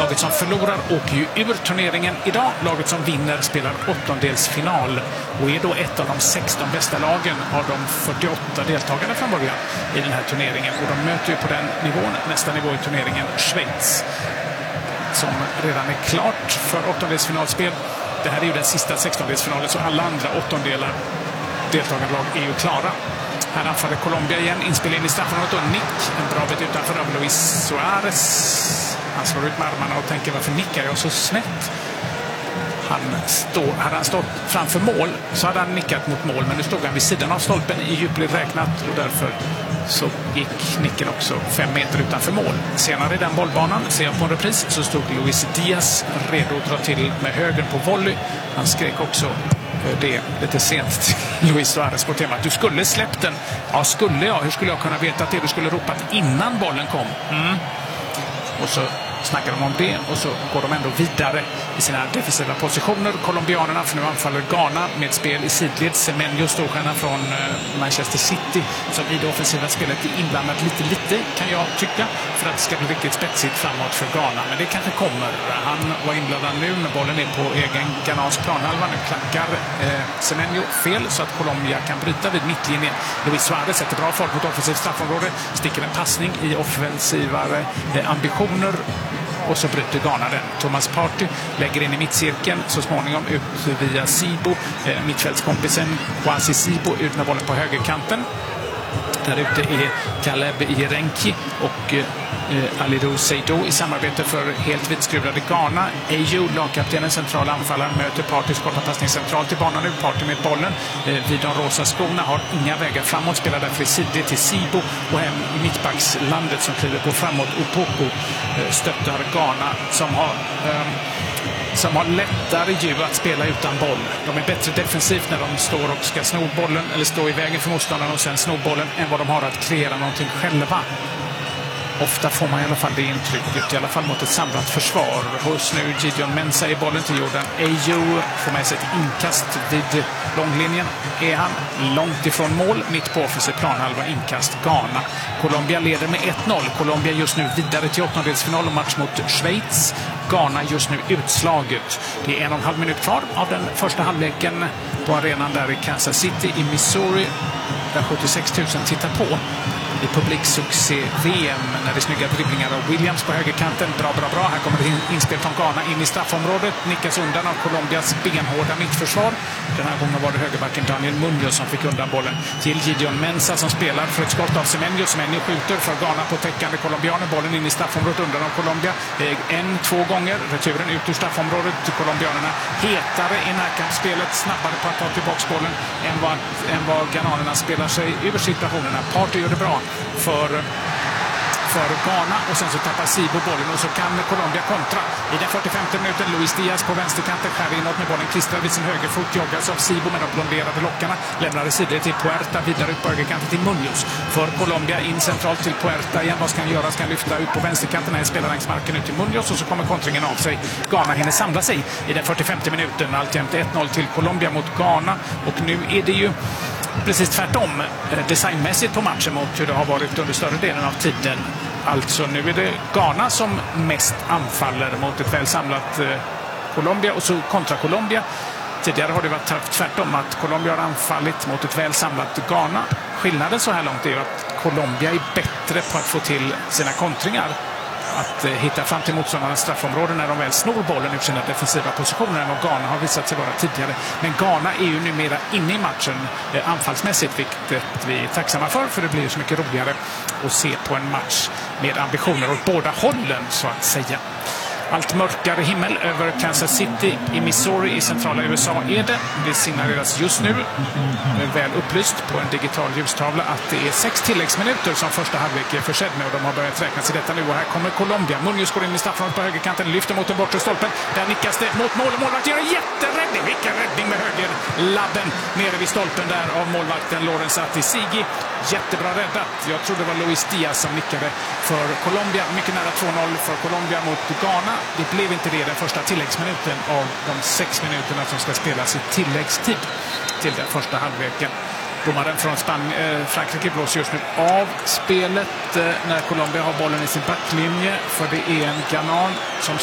Laget som förlorar åker ju ur turneringen idag. Laget som vinner spelar åttondelsfinal och är då ett av de 16 bästa lagen av de 48 deltagarna från början i den här turneringen. Och de möter ju på den nivån, nästa nivå i turneringen, Schweiz, som redan är klart för åttondelsfinalspel. Det här är ju den sista 16-delsfinalen, så alla andra deltagarlag är ju klara. Här anfaller Colombia igen, inspel in i straffområdet och nick. En bra bit utanför av Luis Suarez. Han slår ut med armarna och tänker, varför nickar jag så snett? Hade han stått framför mål så hade han nickat mot mål, men nu stod han vid sidan av stolpen i djupled räknat och därför så gick nicken också 5 meter utanför mål. Senare i den bollbanan, ser jag på en repris, så stod Luis Diaz redo att dra till med höger på volley. Han skrek också det lite sent till Luis Suarez på temat: du skulle släppt den. Ja, skulle jag? Hur skulle jag kunna veta att det? Du skulle ropat innan bollen kom. Och så snackar de om det och så går de ändå vidare i sina defensiva positioner. Colombianerna, för nu anfaller Ghana med spel i sidled. Semenyo, storstjärnan från Manchester City, som i det offensiva spelet är inblandat lite kan jag tycka, för att det ska bli riktigt spetsigt framåt för Ghana. Men det kanske kommer. Han var inblandad nu, men bollen är på egen Ghanas planhalva. Nu klackar Semenyo fel så att Colombia kan bryta vid mittlinjen. Luis Suarez sätter bra fart mot offensivt straffområde, sticker en passning i offensivare ambitioner. Och så bryter Ghana den. Thomas Partey lägger in i mittcirkeln, så småningom ut via Sibo. Mittfältskompisen Kwasi Sibo ut med bollen på högerkanten. Där ute är Caleb Irenki och Alidou Seydou i samarbete för helt vitskruvade Ghana. Ayew, lagkaptenen, central anfallare, möter Partys korta passning centralt i banan. Nu Partey med bollen vid de rosa skorna, har inga vägar framåt, spelar därför i sidled till Sibo och hem i mittbackslandet som kliver på framåt. Opoku stöttar Ghana som har lättare ju att spela utan boll. De är bättre defensivt när de står och ska sno bollen eller stå i vägen för motståndaren och sen sno bollen än vad de har att kreera någonting själva. Ofta får man i alla fall det intrycket, i alla fall mot ett samlat försvar. Hos nu Gideon Mensah i bollen till Jordan Ayew, får med sig ett inkast vid långlinjen. Är han långt ifrån mål, mitt på offensiv planhalva, inkast Ghana. Colombia leder med 1-0. Colombia just nu vidare till åttondelsfinal och match mot Schweiz. Ghana just nu utslaget. Det är 1,5 minut kvar av den första halvleken på arenan där i Kansas City i Missouri, där 76 000 tittar på. I publiksuccé-VM när det är snygga dribblingar av Williams på högerkanten. Bra. Här kommer det inspel från Ghana in i straffområdet. Nickas undan av Colombias benhårda mittförsvar. Den här gången var det högerbacken Daniel Munoz som fick undan bollen till Gideon Mensah som spelar för ett skott av Semenyo. Semenyo skjuter för Ghana på täckande colombianer. Bollen in i straffområdet undan av Colombia. 1-2 gånger. Returen ut ur straffområdet. Colombianerna hetare i närkampsspelet, snabbare på att ta tillbaka bollen än vad ghananerna spelar sig ur situationerna. Partey gör det bra för Ghana och sen så tappar Sibo bollen och så kan Colombia kontra. I den 45 minuten Luis Diaz på vänsterkanten skär inåt med bollen klistrad vid sin högerfot, joggas av Sibo med de blonderade lockarna, lämnar i sidled till Puerta, vidare ut på högerkanten till Munoz. För Colombia in centralt till Puerta igen. Vad ska han göra? Ska han lyfta ut på vänsterkanten? Här spelar längs marken ut till Munoz och så kommer kontringen av sig. Ghana hinner samla sig i den 45 minuten. Alltjämt 1-0 till Colombia mot Ghana och nu är det ju precis tvärtom designmässigt på matchen mot hur det har varit under större delen av tiden. Alltså nu är det Ghana som mest anfaller mot ett väl samlat Colombia och så kontra Colombia. Tidigare har det varit tvärtom, att Colombia har anfallit mot ett väl samlat Ghana. Skillnaden så här långt är ju att Colombia är bättre på att få till sina kontringar, att hitta fram till motståndarnas straffområden när de väl snor bollen ur sina defensiva positioner än vad Ghana har visat sig vara tidigare. Men Ghana är ju numera inne i matchen anfallsmässigt, vilket vi är tacksamma för det blir ju så mycket roligare att se på en match med ambitioner åt båda hållen så att säga. Allt mörkare himmel över Kansas City i Missouri i centrala USA är det. Det signaleras just nu, väl upplyst på en digital ljustavla, att det är 6 tilläggsminuter som första halvlek är försedd med och de har börjat räknas i detta nu. Och här kommer Colombia. Munoz går in i straffområdet på högerkanten, lyfter mot den bortre stolpen. Där nickas det mot mål och målvakt gör en jätteräddning. Vilken räddning med högerlabben nere vid stolpen där av målvakten Lorenz Atisigi. Jättebra räddat. Jag tror det var Luis Diaz som nickade för Colombia. Mycket nära 2-0 för Colombia mot Ghana. Det blev inte det den första tilläggsminuten av de 6 minuterna som ska spelas i tilläggstid till den första halvleken. Domaren från Frankrike blåser just nu av spelet när Colombia har bollen i sin backlinje, för det är en ghanan som